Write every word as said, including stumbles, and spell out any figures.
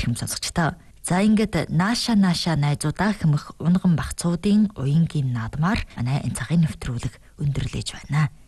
эрхэм сонсогчдоо. За ингээд нааша нааша найзуудаа хэмэх унган багцуудын уянгийн наадмаар манай энэ цагийн нэвтрүүлэг өндөрлөж байна.